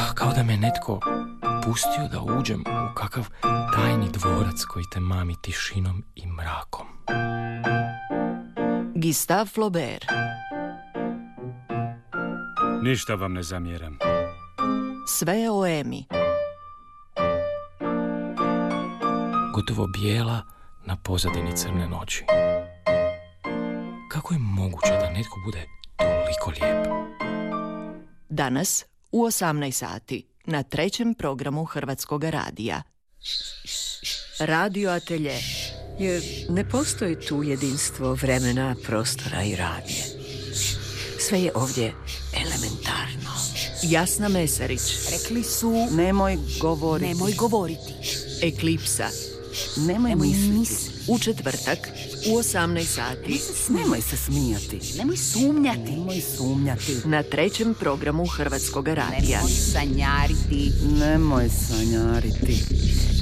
Kao da me netko pustio da uđem u kakav tajni dvorac koji te mami tišinom i mrakom. Gustave Flaubert. Ništa vam ne zamjeram. Sve o Emi. Gotovo bijela na pozadini crne noći. Kako je moguće da netko bude toliko lijep? Danas u 18 sati na 3. programu Hrvatskog radija. Radio Atelje. Jer ne postoji tu jedinstvo vremena, prostora i radnje. Sve je ovdje elementarno. Jasna Mesarić. Rekli su nemoj govoriti. Eklipsa. Nemoj misliti. U četvrtak u 18 sati. Nemoj se smijati. Nemoj sumnjati. Na 3. programu Hrvatskog radija. Nemoj sanjariti.